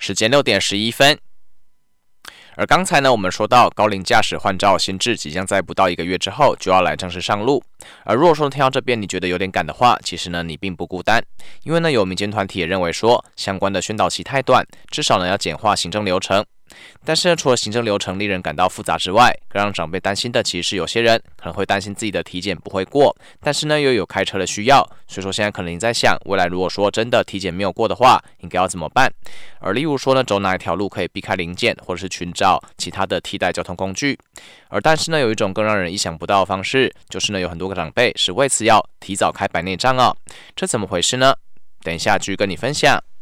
时间6点11分。而刚才呢，我们说到高龄驾驶换照新制即将在不到1个月之后就要来正式上路。而如果说听到这边你觉得有点赶的话，其实呢你并不孤单，因为呢有民间团体也认为说相关的宣导期太短，至少呢要简化行政流程。但是呢，除了行政流程令人感到复杂之外，更让长辈担心的其实是有些人可能会担心自己的体检不会过，但是呢又有开车的需要，所以说现在可能你在想，未来如果说真的体检没有过的话，应该要怎么办？而例如说呢，走哪一条路可以避开临检，或者是寻找其他的替代交通工具。但是呢，有一种更让人意想不到的方式，就是呢有很多个长辈是为此要提早开白内障哦，这怎么回事呢？等一下继续跟你分享。